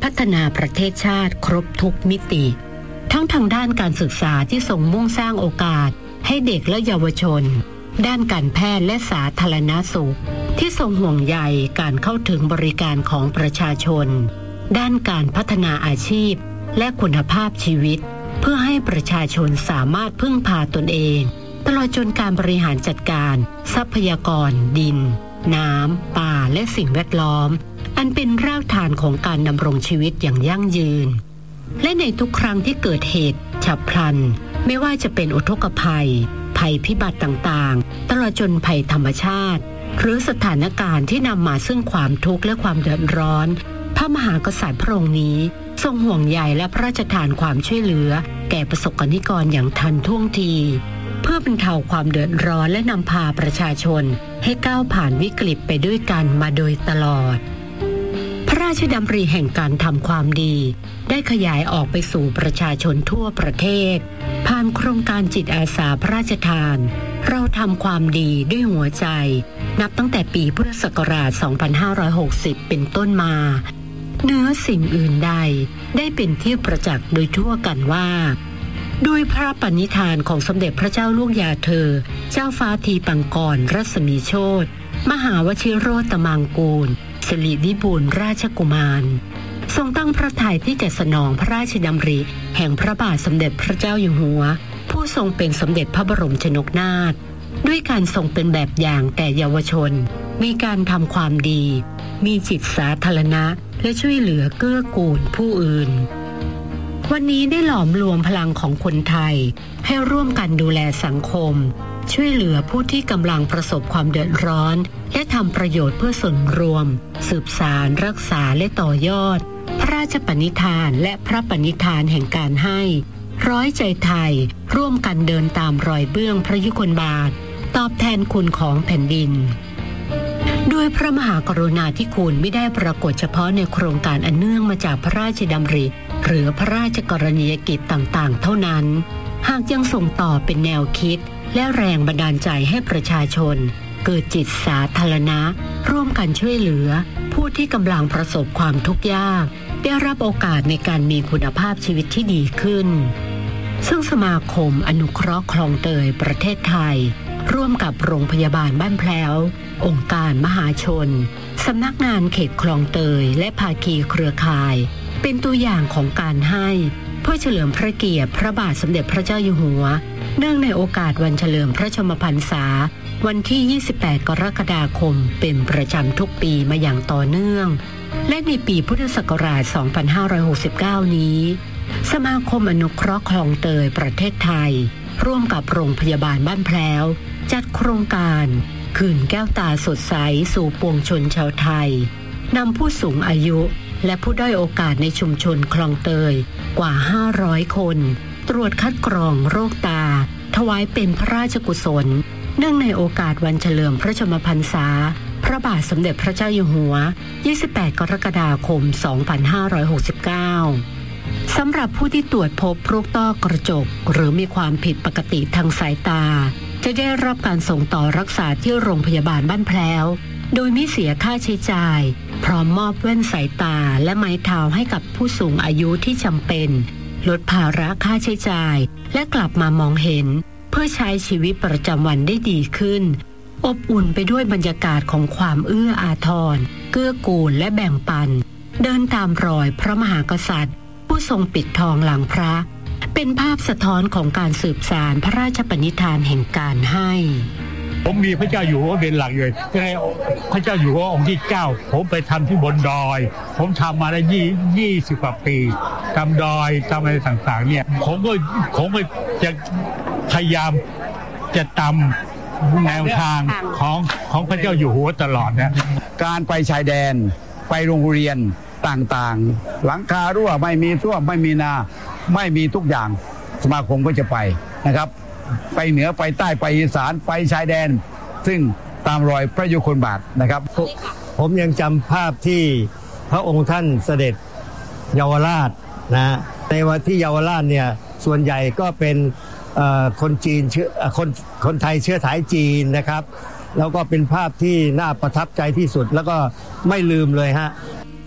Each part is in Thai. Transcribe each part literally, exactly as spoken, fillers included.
พัฒนาประเทศชาติครบทุกมิติทั้งทางด้านการศึกษาที่ทรงมุ่งสร้างโอกาสให้เด็กและเยาวชนด้านการแพทย์และสาธารณสุขที่ทรงห่วงใยการเข้าถึงบริการของประชาชนด้านการพัฒนาอาชีพและคุณภาพชีวิตเพื่อให้ประชาชนสามารถพึ่งพาตนเองตลอดจนการบริหารจัดการทรัพยากรดินน้ำป่าและสิ่งแวดล้อมอันเป็นรากฐานของการดำรงชีวิตอย่างยั่งยืนและในทุกครั้งที่เกิดเหตุฉับพลันไม่ว่าจะเป็นอุทกภัยภัยพิบัติต่างๆตลอดจนภัยธรรมชาติหรือสถานการณ์ที่นำมาซึ่งความทุกข์และความเดือดร้อนพระมหากษัตริย์พระองค์นี้ทรงห่วงใยและพระราชทานความช่วยเหลือแก่ประสบกนิกรอย่างทันท่วงทีเพื่อบรรเทาความเดือดร้อนและนำพาประชาชนให้ก้าวผ่านวิกฤตไปด้วยกันมาโดยตลอดพระราชดำริแห่งการทำความดีได้ขยายออกไปสู่ประชาชนทั่วประเทศผ่านโครงการจิตอาสาพระราชทานเราทำความดีด้วยหัวใจนับตั้งแต่ปีพุทธศักราช สองพันห้าร้อยหกสิบ เป็นต้นมาเหนือสิ่งอื่นใดได้เป็นที่ประจักษ์โดยทั่วกันว่าด้วยพระปณิธานของสมเด็จพระเจ้าลูกยาเธอเจ้าฟ้าทีปังกรรัศมีโชติมหาวชิโรตมังกูลสิริวิบูลย์ราชกุมารทรงตั้งพระทัยที่จะสนองพระราชดำริแห่งพระบาทสมเด็จพระเจ้าอยู่หัวผู้ทรงเป็นสมเด็จพระบรมชนกนาถด้วยการทรงเป็นแบบอย่างแก่เยาวชนมีการทำความดีมีจิตสาธารณะและช่วยเหลือเกื้อกูลผู้อื่นวันนี้ได้หลอมรวมพลังของคนไทยให้ร่วมกันดูแลสังคมช่วยเหลือผู้ที่กำลังประสบความเดือดร้อนและทำประโยชน์เพื่อส่วนรวมสืบสานรักษาและต่อยอดพระราชปณิธานและพระปณิธานแห่งการให้ร้อยใจไทยร่วมกันเดินตามรอยเบื้องพระยุคลบาทตอบแทนคุณของแผ่นดินด้วยพระมหากรุณาธิคุณไม่ได้ปรากฏเฉพาะในโครงการอันเนื่องมาจากพระราชดำริหรือพระราชกรณียกิจต่างๆเท่านั้นหากยังส่งต่อเป็นแนวคิดและแรงบันดาลใจให้ประชาชนเกิดจิตสาธารณะร่วมกันช่วยเหลือผู้ที่กำลังประสบความทุกข์ยากได้รับโอกาสในการมีคุณภาพชีวิตที่ดีขึ้นซึ่งสมาคมอนุเคราะห์คลองเตยประเทศไทยร่วมกับโรงพยาบาลบ้านแพร้วองค์การมหาชนสำนักงานเขตคลองเตยและภาคีเครือข่ายเป็นตัวอย่างของการให้เพื่อเฉลิมพระเกียรติพระบาทสมเด็จพระเจ้าอยู่หัวเนื่องในโอกาสวันเฉลิมพระชนมพรรษาวันที่ยี่สิบแปดกรกฎาคมเป็นประจำทุกปีมาอย่างต่อเนื่องและในปีพุทธศักราช สองพันห้าร้อยหกสิบเก้า นี้สมาคมอนุเคราะห์คลองเตยประเทศไทยร่วมกับโรงพยาบาลบ้านแพร้วจัดโครงการคืนแก้วตาสดใสสู่ปวงชนชาวไทยนำผู้สูงอายุและผู้ด้อยโอกาสในชุมชนคลองเตยกว่าห้าร้อยคนตรวจคัดกรองโรคตาถวายเป็นพระราชกุศลเนื่องในโอกาสวันเฉลิมพระชนมพรรษาพระบาทสมเด็จพระเจ้าอยู่หัวยี่สิบแปดกรกฎาคมสองพันห้าร้อยหกสิบเก้าสำหรับผู้ที่ตรวจพบโรคต้อกระจกหรือมีความผิดปกติทางสายตาจะได้รับการส่งต่อรักษาที่โรงพยาบาลบ้านแพร้วโดยไม่เสียค่าใช้จ่ายพร้อมมอบแว่นสายตาและไม้เท้าให้กับผู้สูงอายุที่จำเป็นลดภาระค่าใช้จ่ายและกลับมามองเห็นเพื่อใช้ชีวิตประจำวันได้ดีขึ้นอบอุ่นไปด้วยบรรยากาศของความเอื้ออาทรเกื้อกูลและแบ่งปันเดินตามรอยพระมหากษัตริย์ผู้ทรงปิดทองหลังพระเป็นภาพสะท้อนของการสืบสานพระราชปณิธานแห่งการให้ผมมีพระเจ้าอยู่หัวเป็นหลักเลยในพระเจ้าอยู่หัวองค์ที่เก้าผมไปทำที่บนดอยผมทำมาได้ยี่ยี่สิบกว่าปีทำดอยทำอะไรต่างๆเนี่ยผมก็ผมก็จะพยายามจะตามแนวทางของของพระเจ้าอยู่หัวตลอดนะการไปชายแดนไปโรงเรียนต่างๆหลังคารั่วไม่มีท่วมไม่มีนาไม่มีทุกอย่างสมาคมก็จะไปนะครับไปเหนือไปใต้ไปอีสานไปชายแดนซึ่งตามรอยพระยุคลบาทนะครับผมยังจำภาพที่พระองค์ท่านเสด็จเยาวราชนะในวันที่เยาวราชเนี่ยส่วนใหญ่ก็เป็นคนจีนเชื้อคนคนไทยเชื้อสายจีนนะครับแล้วก็เป็นภาพที่น่าประทับใจที่สุดแล้วก็ไม่ลืมเลยฮะ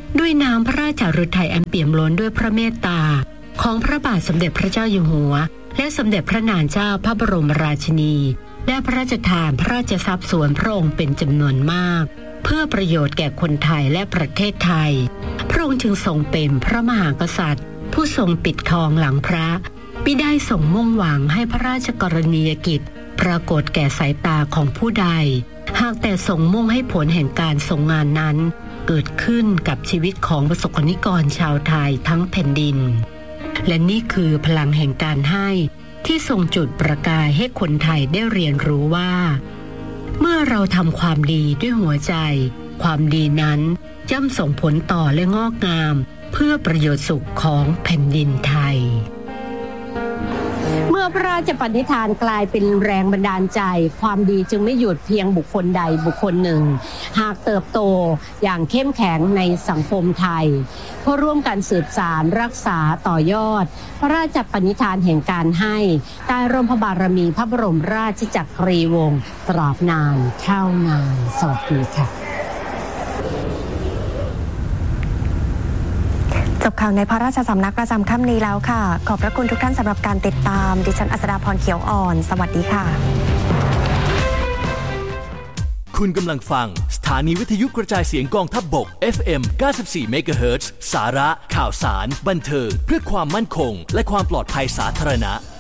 ด้วยน้ำพระราชฤทัยอันเปี่ยมล้นด้วยพระเมตตาของพระบาทสมเด็จพระเจ้าอยู่หัวและสมเด็จพระนางเจ้าพระบรมราชินีได้พระราชทานพระราชทรัพย์ส่วนพระองค์เป็นจำนวนมากเพื่อประโยชน์แก่คนไทยและประเทศไทยพระองค์จึงทรงเป็นพระมหากษัตริย์ผู้ทรงปิดทองหลังพระมิได้ทรงมุ่งหวังให้พระราชกรณียกิจปรากฏแก่สายตาของผู้ใดหากแต่ทรงมุ่งให้ผลแห่งการทรงงานนั้นเกิดขึ้นกับชีวิตของประสบนิกรชาวไทยทั้งแผ่นดินและนี่คือพลังแห่งการให้ที่ทรงจุดประกายให้คนไทยได้เรียนรู้ว่าเมื่อเราทำความดีด้วยหัวใจความดีนั้นย่อมส่งผลต่อและงอกงามเพื่อประโยชน์สุขของแผ่นดินไทยเมื่อพระราชปณิธานกลายเป็นแรงบันดาลใจความดีจึงไม่หยุดเพียงบุคคลใดบุคคลหนึ่งหากเติบโตอย่างเข้มแข็งในสังคมไทยเพื่อร่วมกันสืบสานรักษาต่อยอดพระราชปณิธานแห่งการให้ใต้ร่มพระบารมีพระบรมราชจักรีวงศ์ตราบนานเท่านานสวัสดีค่ะจบข่าวในพระราชสำนักประจำค่ำนี้แล้วค่ะขอบพระคุณทุกท่านสำหรับการติดตามดิฉันอัศดาพรเขียวอ่อนสวัสดีค่ะคุณกำลังฟังสถานีวิทยุกระจายเสียงกองทัพบก เอฟ เอ็ม เก้าสิบสี่ เมกะเฮิรตซ์ สาระข่าวสารบันเทิงเพื่อความมั่นคงและความปลอดภัยสาธารณะ